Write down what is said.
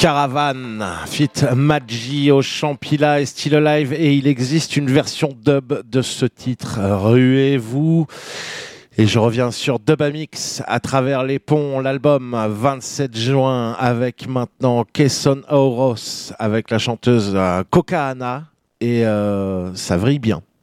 Caravan, fit Maggi au Champilla et Still Alive, et il existe une version dub de ce titre, ruez-vous. Et je reviens sur Dubamix à travers les ponts, l'album 27 juin avec maintenant Kesson Auros avec la chanteuse Cocaana, et ça vrille bien.